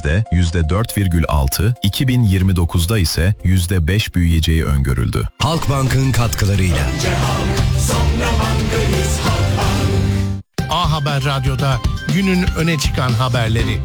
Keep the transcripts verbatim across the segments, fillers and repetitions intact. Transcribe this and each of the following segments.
sekizde yüzde dört virgül altı, iki bin yirmi dokuzda ise yüzde beş büyüyeceği öngörüldü. Halkbank'ın katkılarıyla. Önce halk, sonra bankayız Halkbank. A Haber Radyo'da günün öne çıkan haberleri.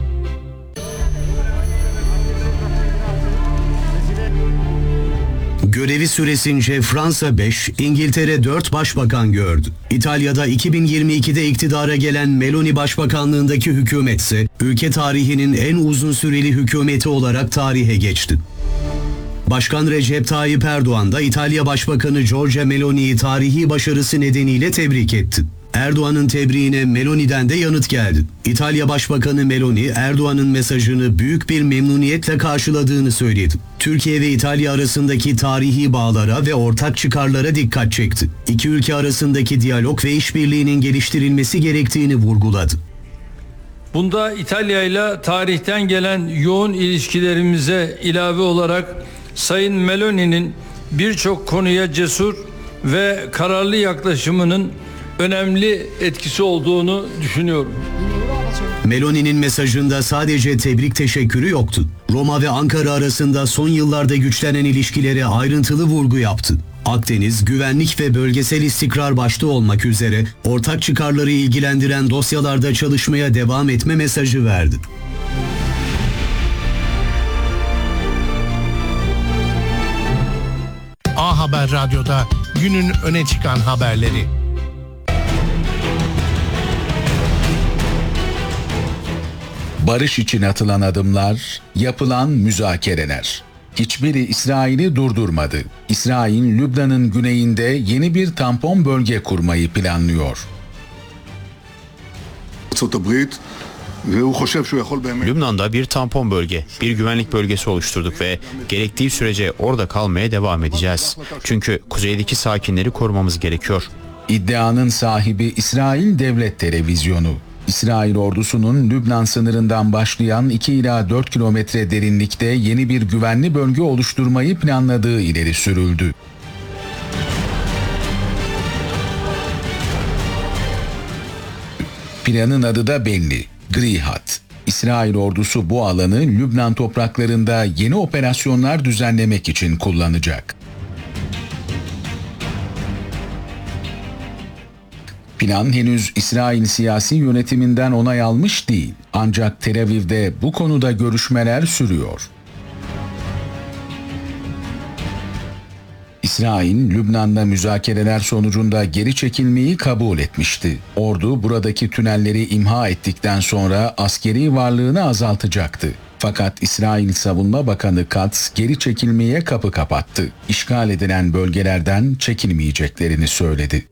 Görevi süresince Fransa beş, İngiltere dört başbakan gördü. İtalya'da iki bin yirmi ikide iktidara gelen Meloni başbakanlığındaki hükümetse ülke tarihinin en uzun süreli hükümeti olarak tarihe geçti. Başkan Recep Tayyip Erdoğan da İtalya Başbakanı Giorgia Meloni'yi tarihi başarısı nedeniyle tebrik etti. Erdoğan'ın tebriğine Meloni'den de yanıt geldi. İtalya Başbakanı Meloni, Erdoğan'ın mesajını büyük bir memnuniyetle karşıladığını söyledi. Türkiye ve İtalya arasındaki tarihi bağlara ve ortak çıkarlara dikkat çekti. İki ülke arasındaki diyalog ve işbirliğinin geliştirilmesi gerektiğini vurguladı. Bunda İtalya ile tarihten gelen yoğun ilişkilerimize ilave olarak Sayın Meloni'nin birçok konuya cesur ve kararlı yaklaşımının önemli etkisi olduğunu düşünüyorum. Meloni'nin mesajında sadece tebrik teşekkürü yoktu. Roma ve Ankara arasında son yıllarda güçlenen ilişkilere ayrıntılı vurgu yaptı. Akdeniz, güvenlik ve bölgesel istikrar başta olmak üzere ortak çıkarları ilgilendiren dosyalarda çalışmaya devam etme mesajı verdi. A Haber Radyo'da günün öne çıkan haberleri. Barış için atılan adımlar, yapılan müzakereler. Hiçbiri İsrail'i durdurmadı. İsrail, Lübnan'ın güneyinde yeni bir tampon bölge kurmayı planlıyor. Lübnan'da bir tampon bölge, bir güvenlik bölgesi oluşturduk ve gerektiği sürece orada kalmaya devam edeceğiz. Çünkü kuzeydeki sakinleri korumamız gerekiyor. İddianın sahibi İsrail Devlet Televizyonu. İsrail ordusunun Lübnan sınırından başlayan iki ila dört kilometre derinlikte yeni bir güvenli bölge oluşturmayı planladığı ileri sürüldü. Planın adı da belli, Gri Hat. İsrail ordusu bu alanı Lübnan topraklarında yeni operasyonlar düzenlemek için kullanacak. Plan henüz İsrail siyasi yönetiminden onay almış değil. Ancak Tel Aviv'de bu konuda görüşmeler sürüyor. İsrail, Lübnan'la müzakereler sonucunda geri çekilmeyi kabul etmişti. Ordu buradaki tünelleri imha ettikten sonra askeri varlığını azaltacaktı. Fakat İsrail Savunma Bakanı Katz geri çekilmeye kapı kapattı. İşgal edilen bölgelerden çekilmeyeceklerini söyledi.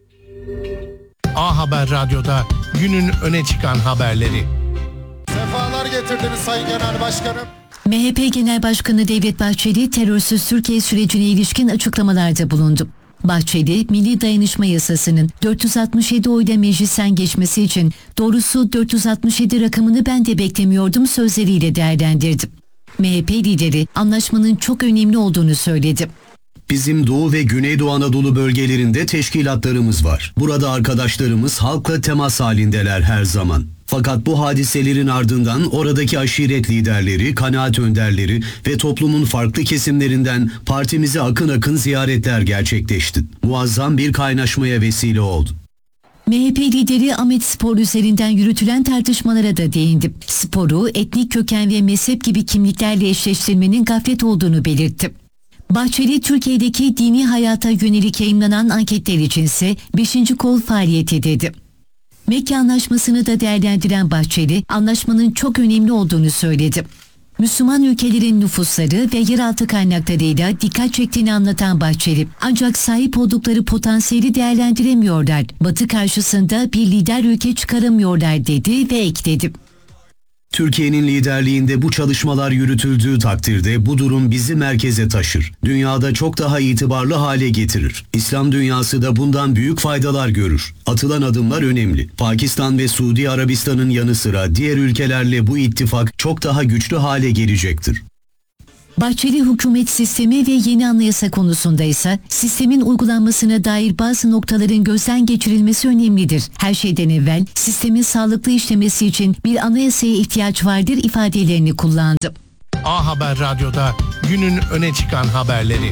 A Haber Radyo'da günün öne çıkan haberleri. Sefalar getirdiniz Sayın Genel Başkanım. M H P Genel Başkanı Devlet Bahçeli terörsüz Türkiye sürecine ilişkin açıklamalarda bulundu. Bahçeli, Milli Dayanışma Yasası'nın dört yüz altmış yedi oyla meclisten geçmesi için doğrusu dört yüz altmış yedi rakamını ben de beklemiyordum sözleriyle değerlendirdi. M H P lideri anlaşmanın çok önemli olduğunu söyledi. Bizim Doğu ve Güneydoğu Anadolu bölgelerinde teşkilatlarımız var. Burada arkadaşlarımız halkla temas halindeler her zaman. Fakat bu hadiselerin ardından oradaki aşiret liderleri, kanaat önderleri ve toplumun farklı kesimlerinden partimize akın akın ziyaretler gerçekleşti. Muazzam bir kaynaşmaya vesile oldu. M H P lideri Ahmet Spor üzerinden yürütülen tartışmalara da değindi. Sporu etnik köken ve mezhep gibi kimliklerle eşleştirmenin gaflet olduğunu belirtti. Bahçeli, Türkiye'deki dini hayata yönelik yayımlanan anketler içinse beşinci kol faaliyeti dedi. Mekke Anlaşması'nı da değerlendiren Bahçeli, anlaşmanın çok önemli olduğunu söyledi. Müslüman ülkelerin nüfusları ve yeraltı kaynaklarıyla dikkat çektiğini anlatan Bahçeli, ancak sahip oldukları potansiyeli değerlendiremiyorlar, Batı karşısında bir lider ülke çıkaramıyorlar dedi ve ekledi. Türkiye'nin liderliğinde bu çalışmalar yürütüldüğü takdirde bu durum bizi merkeze taşır. Dünyada çok daha itibarlı hale getirir. İslam dünyası da bundan büyük faydalar görür. Atılan adımlar önemli. Pakistan ve Suudi Arabistan'ın yanı sıra diğer ülkelerle bu ittifak çok daha güçlü hale gelecektir. Bahçeli hükümet sistemi ve yeni anayasa konusunda ise sistemin uygulanmasına dair bazı noktaların gözden geçirilmesi önemlidir. Her şeyden evvel sistemin sağlıklı işlemesi için bir anayasaya ihtiyaç vardır ifadelerini kullandı. A Haber Radyo'da günün öne çıkan haberleri.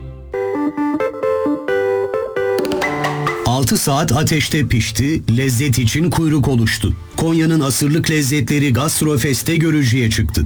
altı saat ateşte pişti, lezzet için kuyruk oluştu. Konya'nın asırlık lezzetleri Gastrofest'te görücüye çıktı.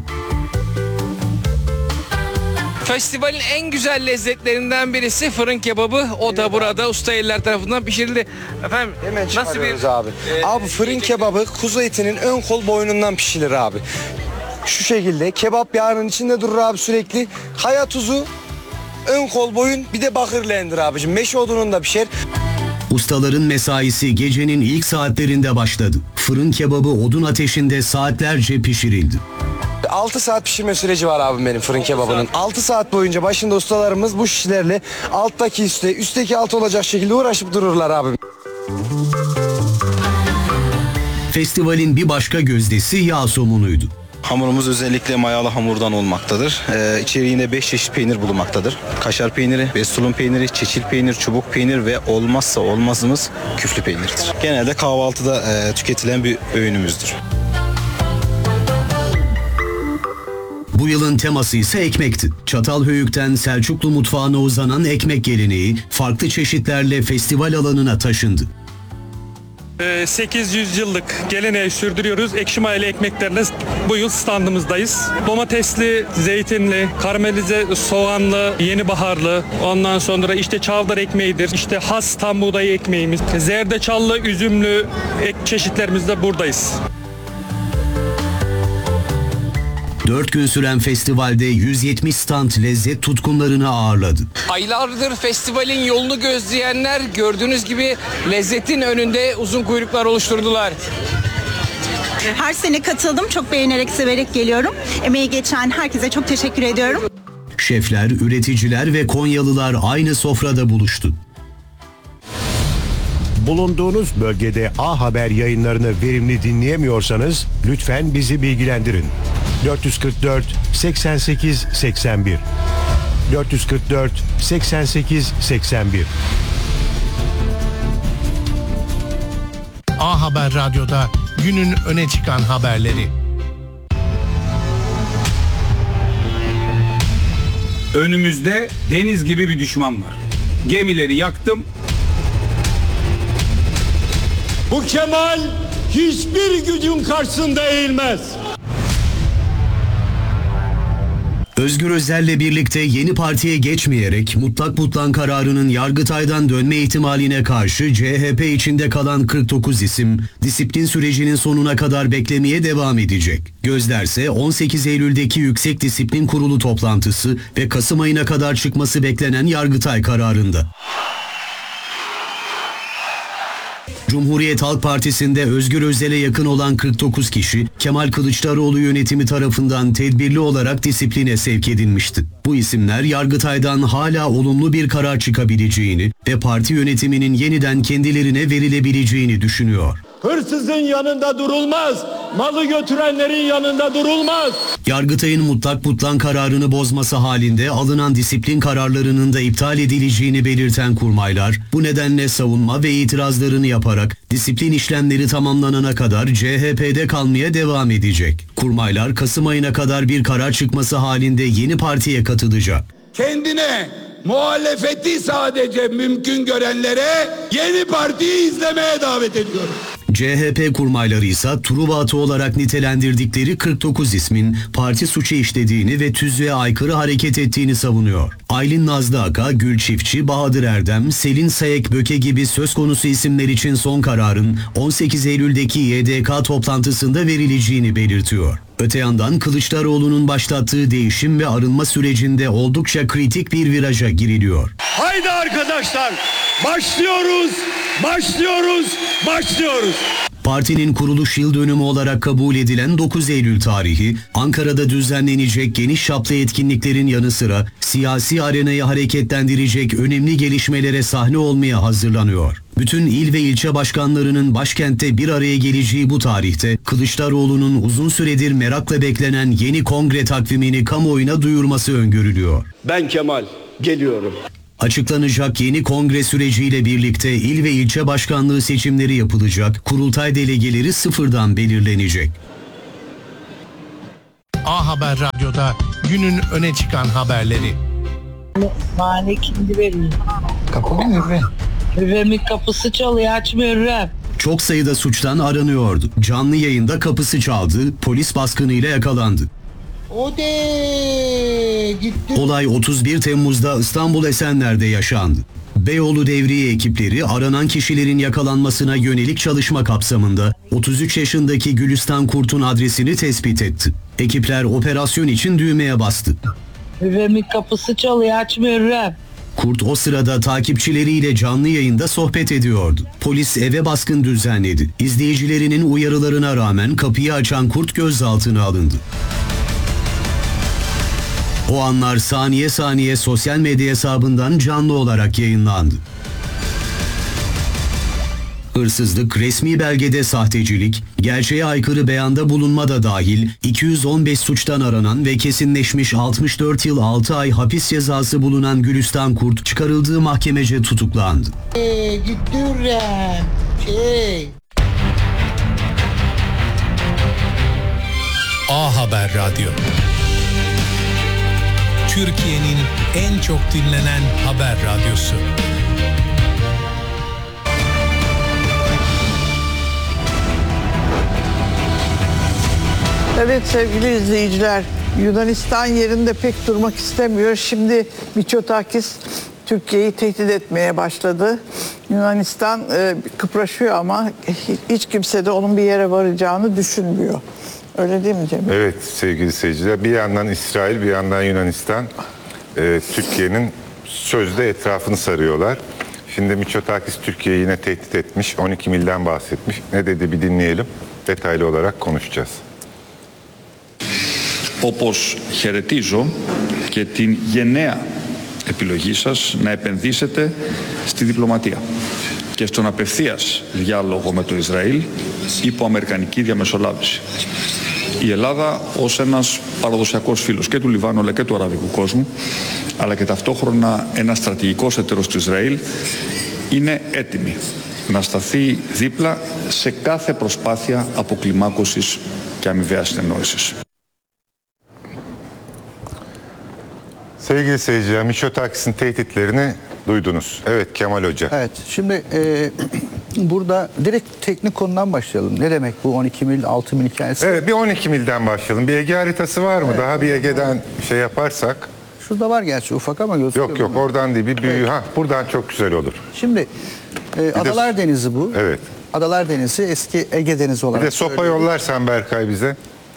Festivalin en güzel lezzetlerinden birisi fırın kebabı. O da burada usta eller tarafından pişirildi. Efendim Hemen nasıl bir... abi? E, abi fırın kebabı kuzu etinin ön kol boynundan pişilir abi. Şu şekilde kebap yağının içinde durur abi sürekli. Kaya tuzu, ön kol boyun bir de bakırlendir abicim. Meşe odununda pişer. Ustaların mesaisi gecenin ilk saatlerinde başladı. Fırın kebabı odun ateşinde saatlerce pişirildi. altı saat pişirme süreci var abi benim fırın kebabının. altı saat boyunca başında ustalarımız bu şişlerle alttaki üste, üstteki alt olacak şekilde uğraşıp dururlar abi. Festivalin bir başka gözdesi yağ somunuydu. Hamurumuz özellikle mayalı hamurdan olmaktadır. Ee, içeriğinde beş çeşit peynir bulunmaktadır. Kaşar peyniri, bestulun peyniri, çeçil peynir, çubuk peynir ve olmazsa olmazımız küflü peynirdir. Genelde kahvaltıda e, tüketilen bir öğünümüzdür. Bu yılın teması ise ekmekti. Çatalhöyük'ten Selçuklu mutfağına uzanan ekmek geleneği farklı çeşitlerle festival alanına taşındı. sekiz yüz yıllık geleneği sürdürüyoruz. Ekşi mayalı ekmeklerle bu yıl standımızdayız. Domatesli, zeytinli, karamelize soğanlı, yeni baharlı, ondan sonra işte çavdar ekmeğidir, işte has tam buğday ekmeğimiz, zerdeçallı, üzümlü ek çeşitlerimizde buradayız. Dört gün süren festivalde yüz yetmiş stand lezzet tutkunlarını ağırladı. Aylardır festivalin yolunu gözleyenler gördüğünüz gibi lezzetin önünde uzun kuyruklar oluşturdular. Her sene katıldım. Çok beğenerek, severek geliyorum. Emeği geçen herkese çok teşekkür ediyorum. Şefler, üreticiler ve Konyalılar aynı sofrada buluştu. Bulunduğunuz bölgede A Haber yayınlarını verimli dinleyemiyorsanız lütfen bizi bilgilendirin. dört yüz kırk dört seksen sekiz seksen bir dört yüz kırk dört seksen sekiz seksen bir A Haber Radyo'da günün öne çıkan haberleri. Önümüzde deniz gibi bir düşman var. Gemileri yaktım. Bu Kemal hiçbir gücün karşısında eğilmez. Özgür Özel'le birlikte yeni partiye geçmeyerek mutlak butlan kararının Yargıtay'dan dönme ihtimaline karşı C H P içinde kalan kırk dokuz isim disiplin sürecinin sonuna kadar beklemeye devam edecek. Gözlerse on sekiz Eylül'deki Yüksek Disiplin Kurulu toplantısı ve Kasım ayına kadar çıkması beklenen Yargıtay kararında. Cumhuriyet Halk Partisi'nde Özgür Özel'e yakın olan kırk dokuz kişi Kemal Kılıçdaroğlu yönetimi tarafından tedbirli olarak disipline sevk edilmişti. Bu isimler Yargıtay'dan hala olumlu bir karar çıkabileceğini ve parti yönetiminin yeniden kendilerine verilebileceğini düşünüyor. Hırsızın yanında durulmaz, malı götürenlerin yanında durulmaz. Yargıtay'ın mutlak butlan kararını bozması halinde alınan disiplin kararlarının da iptal edileceğini belirten kurmaylar, bu nedenle savunma ve itirazlarını yaparak disiplin işlemleri tamamlanana kadar C H P'de kalmaya devam edecek. Kurmaylar Kasım ayına kadar bir karar çıkması halinde yeni partiye katılacak. Kendine muhalefeti sadece mümkün görenlere yeni partiyi izlemeye davet ediyorum. C H P kurmayları ise Truva atı olarak nitelendirdikleri kırk dokuz ismin parti suçu işlediğini ve tüzüğe aykırı hareket ettiğini savunuyor. Aylin Nazlı Aka, Gül Çiftçi, Bahadır Erdem, Selin Sayek Böke gibi söz konusu isimler için son kararın on sekiz Eylül'deki Y D K toplantısında verileceğini belirtiyor. Öte yandan Kılıçdaroğlu'nun başlattığı değişim ve arınma sürecinde oldukça kritik bir viraja giriliyor. Haydi arkadaşlar, başlıyoruz, başlıyoruz, başlıyoruz. Partinin kuruluş yıl dönümü olarak kabul edilen dokuz Eylül tarihi, Ankara'da düzenlenecek geniş çaplı etkinliklerin yanı sıra siyasi arenayı hareketlendirecek önemli gelişmelere sahne olmaya hazırlanıyor. Bütün il ve ilçe başkanlarının başkentte bir araya geleceği bu tarihte Kılıçdaroğlu'nun uzun süredir merakla beklenen yeni kongre takvimini kamuoyuna duyurması öngörülüyor. Ben Kemal, geliyorum. Açıklanacak yeni kongre süreciyle birlikte il ve ilçe başkanlığı seçimleri yapılacak, kurultay delegeleri sıfırdan belirlenecek. A Haber Radyo'da günün öne çıkan haberleri. Mahalle kimdi benim? Kapalı mı Hürrem? Hürrem'in kapısı çalıyor, açmıyor Hürrem. Çok sayıda suçtan aranıyordu. Canlı yayında kapısı çaldı, polis baskınıyla yakalandı. O de gitti. Olay otuz bir Temmuz'da İstanbul Esenler'de yaşandı. Beyoğlu Devriye ekipleri aranan kişilerin yakalanmasına yönelik çalışma kapsamında otuz üç yaşındaki Gülistan Kurt'un adresini tespit etti. Ekipler operasyon için düğmeye bastı. Hürrem'in kapısı çalıyor, açmıyor Hürrem. Kurt o sırada takipçileriyle canlı yayında sohbet ediyordu. Polis eve baskın düzenledi. İzleyicilerinin uyarılarına rağmen kapıyı açan Kurt gözaltına alındı. O anlar saniye saniye sosyal medya hesabından canlı olarak yayınlandı. Hırsızlık, resmi belgede sahtecilik, gerçeğe aykırı beyanda bulunma da dahil iki yüz on beş suçtan aranan ve kesinleşmiş altmış dört yıl altı ay hapis cezası bulunan Gülistan Kurt çıkarıldığı mahkemece tutuklandı. Ee, gitti Hürrem. Şey. A Haber Radyo. Türkiye'nin en çok dinlenen haber radyosu. Evet sevgili izleyiciler, Yunanistan yerinde pek durmak istemiyor. Şimdi Mitsotakis Türkiye'yi tehdit etmeye başladı. Yunanistan e, kıpraşıyor ama hiç kimse de onun bir yere varacağını düşünmüyor. Öyle değil mi Cemil? Evet sevgili seyirciler, bir yandan İsrail bir yandan Yunanistan e, Türkiye'nin sözde etrafını sarıyorlar. Şimdi Mitsotakis Türkiye'yi yine tehdit etmiş, on iki milden bahsetmiş. Ne dedi bir dinleyelim, detaylı olarak konuşacağız. Όπως χαιρετίζω και την γενναία επιλογή σας να επενδύσετε στη διπλωματία και στον απευθείας διάλογο με το Ισραήλ υπό αμερικανική διαμεσολάβηση. Η Ελλάδα ως ένας παραδοσιακός φίλος και του Λιβάνου αλλά και του αραβικού κόσμου, αλλά και ταυτόχρονα ένας στρατηγικός εταίρος του Ισραήλ, είναι έτοιμη να σταθεί δίπλα σε κάθε προσπάθεια αποκλιμάκωσης και αμοιβαίας συνεννόησης. Sevgili seyirciler, Mitsotakis'in tehditlerini duydunuz. Evet Kemal Hoca. Evet, şimdi e, burada direkt teknik konudan başlayalım. Ne demek bu on iki mil, altı mil hikayesi? Evet, bir on iki milden başlayalım. Bir Ege haritası var mı? Evet. Daha bir Ege'den şey yaparsak. Şurada var gerçi ufak ama gözüküyor. Yok yok, oradan değil, bir büyüğü. Evet. Ha, buradan çok güzel olur. Şimdi e, Adalar de, Denizi bu. Evet. Adalar Denizi eski Ege Denizi olarak. Bir de sopa yollarsan Berkay bize.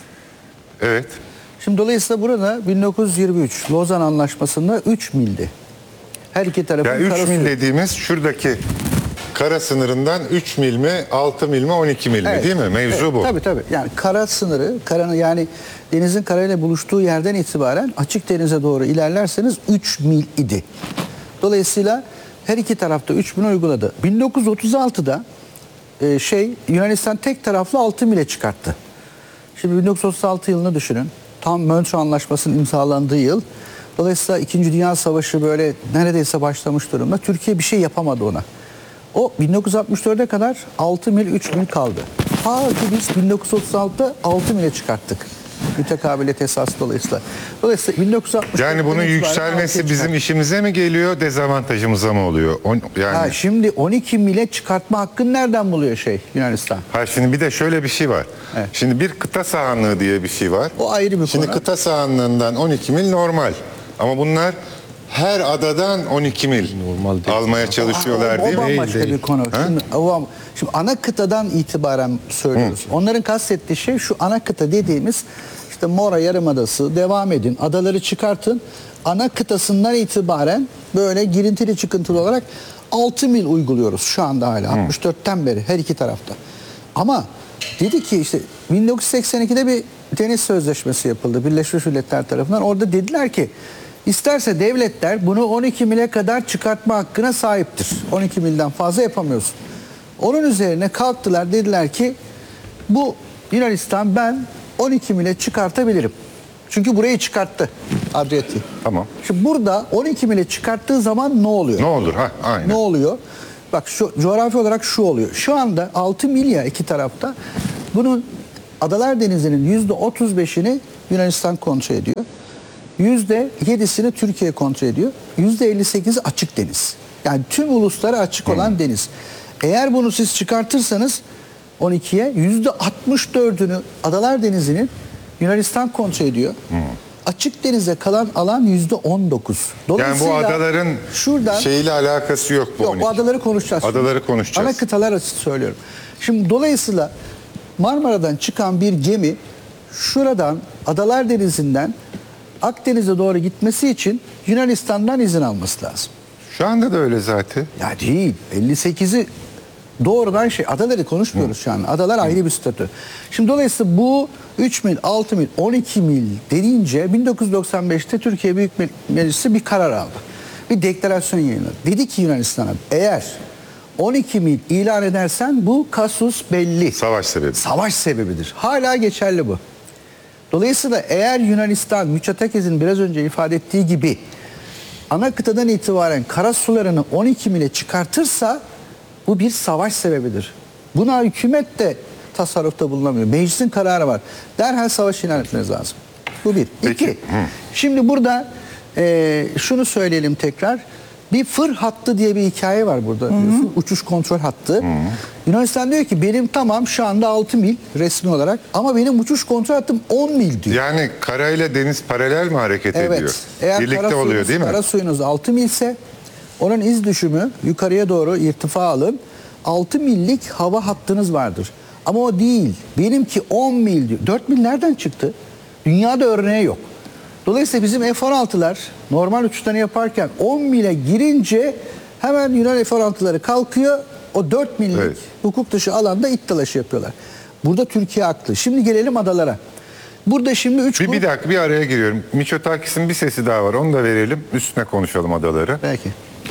Evet. Şimdi dolayısıyla burada bin dokuz yüz yirmi üç Lozan Anlaşması'nda üç mildi. Her iki tarafın yani üç mil sınırı. dediğimiz şuradaki kara sınırından üç mil mi, altı mil mi, on iki mil mi, evet, değil mi? Mevzu evet, bu. Tabii tabii. Yani kara sınırı, karanın yani denizin karayla buluştuğu yerden itibaren açık denize doğru ilerlerseniz üç mil idi. Dolayısıyla her iki tarafta üç mil uyguladı. bin dokuz yüz otuz altıda e, şey Yunanistan tek taraflı altı mile çıkarttı. Şimdi bin dokuz yüz otuz altı yılını düşünün. Tam Montreux Anlaşması'nın imzalandığı yıl. Dolayısıyla İkinci Dünya Savaşı böyle neredeyse başlamış durumda. Türkiye bir şey yapamadı ona. O bin dokuz yüz altmış dörde kadar altı mil, üç mil kaldı. Ta ki biz bin dokuz yüz otuz altıda altı mile çıkarttık. Mütekabiliyet esası dolayısıyla. Dolayısıyla bin dokuz yüz altmış dörtte yani bunun yükselmesi bizim işimize mi geliyor, dezavantajımıza mı oluyor? On, yani... ha, şimdi on iki mile çıkartma hakkını nereden buluyor şey Yunanistan? Ha, şimdi bir de şöyle bir şey var. Evet. Şimdi bir kıta sahanlığı diye bir şey var. O ayrı bir konu. Şimdi kıta sahanlığından on iki mil normal. Ama bunlar her adadan on iki mil normal almaya çalışıyorlar. Aa, o, değil mi? O bambaşka değil, bir konu. Şimdi, o, şimdi ana kıtadan itibaren söylüyoruz. Hı. Onların kastettiği şey şu ana kıta dediğimiz işte Mora Yarımadası, devam edin, adaları çıkartın. Ana kıtasından itibaren böyle girintili çıkıntılı olarak altı mil uyguluyoruz şu anda hala. Hı. altmış dörtten beri her iki tarafta. Ama dedi ki işte bin dokuz yüz seksen ikide bir deniz sözleşmesi yapıldı Birleşmiş Milletler tarafından. Orada dediler ki İsterse devletler bunu on iki mile kadar çıkartma hakkına sahiptir. on iki milden fazla yapamıyorsun. Onun üzerine kalktılar, dediler ki bu Yunanistan ben on iki mile çıkartabilirim. Çünkü burayı çıkarttı Adriyatik'i. Tamam. Şimdi burada on iki mile çıkarttığı zaman ne oluyor? Ne olur? Ha, aynen. Ne oluyor? Bak şu coğrafi olarak şu oluyor. Şu anda altı milya iki tarafta. Bunun Adalar Denizi'nin yüzde otuz beşini Yunanistan kontrol ediyor. yüzde yedisini Türkiye kontrol ediyor. yüzde elli sekizi açık deniz. Yani tüm uluslara açık olan hmm. deniz. Eğer bunu siz çıkartırsanız on ikiye yüzde altmış dördünü Adalar Denizi'nin Yunanistan kontrol ediyor. Hmm. Açık denize kalan alan yüzde on dokuz. Yani bu adaların şuradan, şeyle alakası yok bu. Yok, o adaları konuşacağız. Adaları şimdi. konuşacağız. Ana kıtalar açısı söylüyorum. Şimdi dolayısıyla Marmara'dan çıkan bir gemi şuradan Adalar Denizi'nden Akdeniz'e doğru gitmesi için Yunanistan'dan izin alması lazım. Şu anda da öyle zaten. Ya değil. elli sekizi doğrudan şey, adaları konuşmuyoruz Hı. şu an. Adalar Hı. ayrı bir statü. Şimdi dolayısıyla bu üç mil, altı mil, on iki mil denince bin dokuz yüz doksan beşte Türkiye Büyük Meclisi bir karar aldı. Bir deklarasyon yayınladı. Dedi ki Yunanistan'a eğer on iki mil ilan edersen bu kasus belli. Savaş sebebi. Savaş sebebidir. Hala geçerli bu. Dolayısıyla eğer Yunanistan, Mitsotakis'in biraz önce ifade ettiği gibi ana kıtadan itibaren kara sularını on iki mile çıkartırsa bu bir savaş sebebidir. Buna hükümet de tasarrufta bulunamıyor. Meclisin kararı var. Derhal savaş ilan etmeniz lazım. Bu bir. Peki. İki. Hı. Şimdi burada e, şunu söyleyelim tekrar. Bir fır hattı diye bir hikaye var burada. Hı hı. Uçuş kontrol hattı. Hı hı. Yunanistan diyor ki benim tamam şu anda altı mil resmi olarak ama benim uçuş kontrol hattım on mil diyor. Yani karayla deniz paralel mi hareket evet. ediyor? Eğer birlikte kara oluyor suyunuz, değil mi? Kara suyunuz altı milse onun iz düşümü yukarıya doğru irtifa alın. altı millik hava hattınız vardır. Ama o değil. Benimki on mil diyor. dört mil nereden çıktı? Dünyada örneği yok. Dolayısıyla bizim F on altılar normal uçuşlarını yaparken on mile girince hemen Yunan F on altıları kalkıyor. O dört millik evet. hukuk dışı alanda it dalaşı yapıyorlar. Burada Türkiye haklı. Şimdi gelelim adalara. Burada şimdi üç bir, bir dakika bir araya giriyorum. Mitsotakis'in bir sesi daha var. Onu da verelim. Üstüne konuşalım adaları. Peki.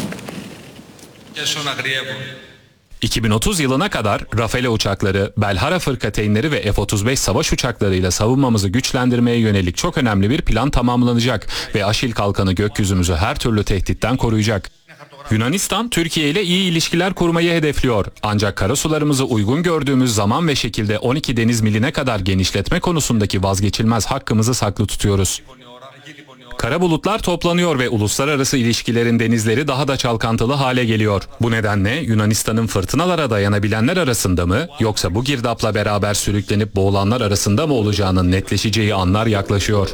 iki bin otuz yılına kadar Rafale uçakları, Belhara fırkateynleri ve F otuz beş savaş uçaklarıyla savunmamızı güçlendirmeye yönelik çok önemli bir plan tamamlanacak ve Aşil Kalkanı gökyüzümüzü her türlü tehditten koruyacak. Yunanistan, Türkiye ile iyi ilişkiler kurmayı hedefliyor. Ancak karasularımızı uygun gördüğümüz zaman ve şekilde on iki deniz miline kadar genişletme konusundaki vazgeçilmez hakkımızı saklı tutuyoruz. Kara bulutlar toplanıyor ve uluslararası ilişkilerin denizleri daha da çalkantılı hale geliyor. Bu nedenle Yunanistan'ın fırtınalara dayanabilenler arasında mı yoksa bu girdapla beraber sürüklenip boğulanlar arasında mı olacağının netleşeceği anlar yaklaşıyor.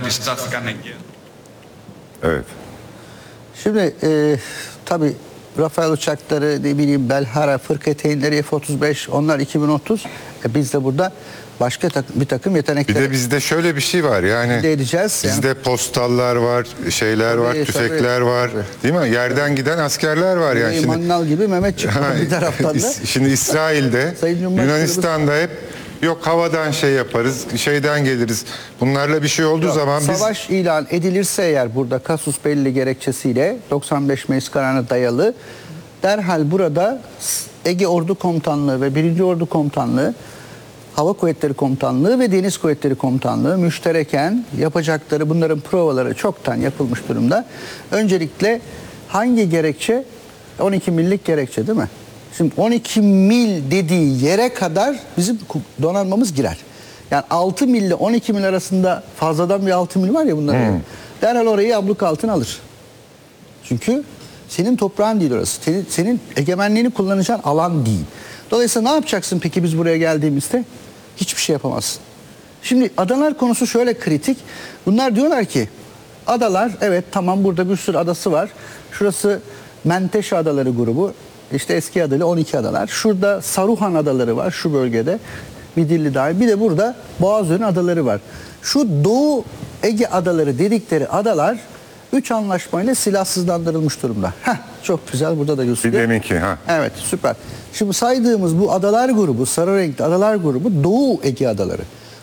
Evet. Şimdi e, tabii Rafael uçakları, ne bileyim Belhara, fırkateynleri, F otuz beş onlar iki bin otuz. E, biz de burada başka takım, bir takım yetenekler. Bir de bizde şöyle bir şey var yani. De edeceğiz. Bizde yani. Postallar var, şeyler tabii, var, tüfekler tabii, var. Tabii. Değil mi? Yerden giden askerler var yani. Şimdi Mannal gibi Mehmet çıktı bir taraftan da. Şimdi İsrail'de, Yunanistan'da hep yok havadan şey yaparız, şeyden geliriz. Bunlarla bir şey olduğu yok, zaman biz... Savaş ilan edilirse eğer burada kasus belli gerekçesiyle doksan beş Mayıs kararına dayalı derhal burada Ege Ordu Komutanlığı ve birinci Ordu Komutanlığı, Hava Kuvvetleri Komutanlığı ve Deniz Kuvvetleri Komutanlığı müştereken yapacakları bunların provaları çoktan yapılmış durumda. Öncelikle hangi gerekçe? on iki millik gerekçe değil mi? Şimdi on iki mil dediği yere kadar bizim donanmamız girer. Yani altı mil ile on iki mil arasında fazladan bir altı mil var ya bunların. Hmm. Derhal orayı abluk altına alır. Çünkü senin toprağın değil orası. Senin, senin egemenliğini kullanacağın alan değil. Dolayısıyla ne yapacaksın peki biz buraya geldiğimizde? Hiçbir şey yapamazsın. Şimdi adalar konusu şöyle kritik. Bunlar diyorlar ki adalar evet tamam burada bir sürü adası var. Şurası Menteşe Adaları grubu. İşte eski adıyla on iki adalar. Şurada Saruhan adaları var şu bölgede. Midilli dahil. Bir de burada Boğazören adaları var. Şu Doğu Ege adaları dedikleri adalar üç anlaşmayla silahsızlandırılmış durumda. Heh, çok güzel burada da gözüküyor. Bir deminki ha. Evet süper. Şimdi saydığımız bu adalar grubu, sarı renkli adalar grubu Doğu Ege adaları.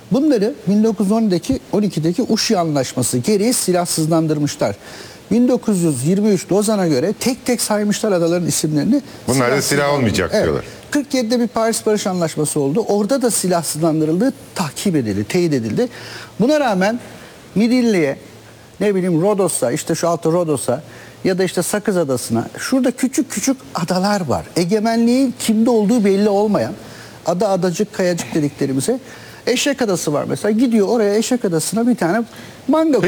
Bunları bin dokuz yüz ondaki on ikideki Uşi Anlaşması gereği silahsızlandırmışlar. bin dokuz yüz yirmi üç Lozan'a göre tek tek saymışlar adaların isimlerini. Bunlar da silah olmayacak Evet. diyorlar. kırk yedide bir Paris Barış Anlaşması oldu. Orada da silahsızlandırıldığı takip edildi, teyit edildi. Buna rağmen Midilli'ye, ne bileyim Rodos'a, işte şu altı Rodos'a ya da işte Sakız Adası'na, şurada küçük küçük adalar var. Egemenliğin kimde olduğu belli olmayan, ada adacık kayacık dediklerimize Eşek Adası var mesela. Gidiyor oraya Eşek Adası'na bir tane manga